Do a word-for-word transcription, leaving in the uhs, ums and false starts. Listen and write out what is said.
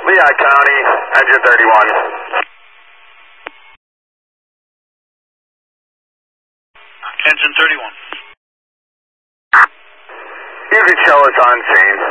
Lehigh County, engine thirty-one. Engine thirty-one. You can show us on scene.